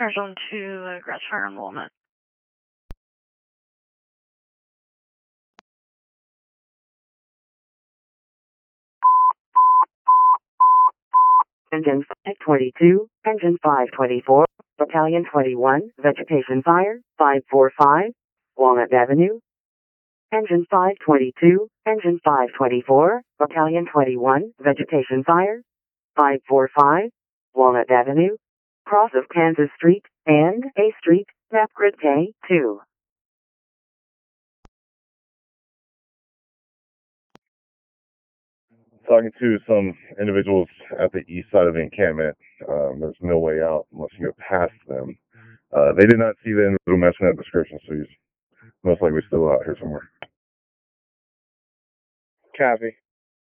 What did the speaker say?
Zone 2, Grass Fire Enrollment. Engine 522, Engine 524, Battalion 21, Vegetation Fire, 545, Walnut Avenue. Engine 522, Engine 524, Battalion 21, Vegetation Fire, 545, Walnut Avenue, cross of Kansas Street and A Street, map grid K2. Talking to some individuals at the east side of the encampment. There's no way out unless you go past them. They did not see the individual matching that description, so he's most likely still out here somewhere. Copy.